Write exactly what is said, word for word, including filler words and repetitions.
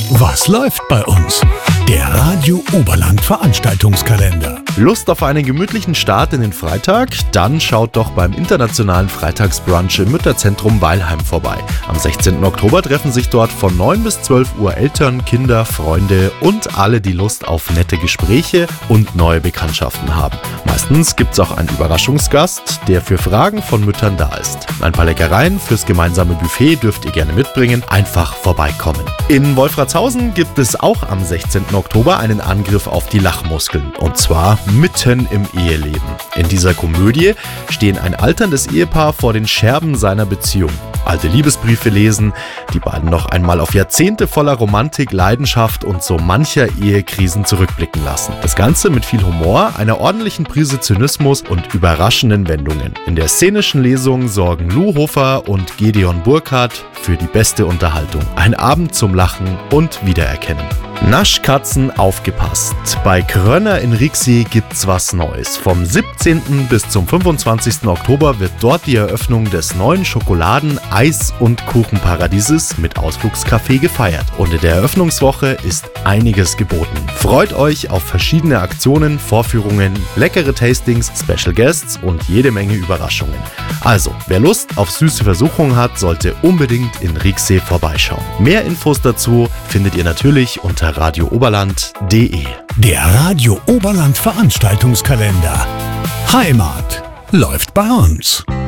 Was läuft bei uns? Der Radio Oberland Veranstaltungskalender. Lust auf einen gemütlichen Start in den Freitag? Dann schaut doch beim internationalen Freitagsbrunch im Mütterzentrum Weilheim vorbei. Am sechzehnten Oktober treffen sich dort von neun bis zwölf Uhr Eltern, Kinder, Freunde und alle, die Lust auf nette Gespräche und neue Bekanntschaften haben. Meistens gibt's auch einen Überraschungsgast, der für Fragen von Müttern da ist. Ein paar Leckereien fürs gemeinsame Buffet dürft ihr gerne mitbringen, einfach vorbeikommen. In Wolfratshausen gibt es auch am sechzehnten Oktober einen Angriff auf die Lachmuskeln, und zwar mitten im Eheleben. In dieser Komödie stehen ein alterndes Ehepaar vor den Scherben seiner Beziehung. Alte Liebesbriefe lesen, die beiden noch einmal auf Jahrzehnte voller Romantik, Leidenschaft und so mancher Ehekrisen zurückblicken lassen. Das Ganze mit viel Humor, einer ordentlichen Prise Zynismus und überraschenden Wendungen. In der szenischen Lesung sorgen Lou Hofer und Gedeon Burkhardt für die beste Unterhaltung. Ein Abend zum Lachen und Wiedererkennen. Naschkatzen, aufgepasst! Bei Krönner in Rixi gibt's was Neues. Vom siebzehnten bis zum fünfundzwanzigsten Oktober wird dort die Eröffnung des neuen Schokoladen-, Eis- und Kuchenparadieses mit Ausflugscafé gefeiert. Und in der Eröffnungswoche ist einiges geboten. Freut euch auf verschiedene Aktionen, Vorführungen, leckere Tastings, Special Guests und jede Menge Überraschungen. Also, wer Lust auf süße Versuchungen hat, sollte unbedingt in Rixi vorbeischauen. Mehr Infos dazu findet ihr natürlich unter radio oberland punkt de. Der Radio Oberland Veranstaltungskalender. Heimat läuft bei uns.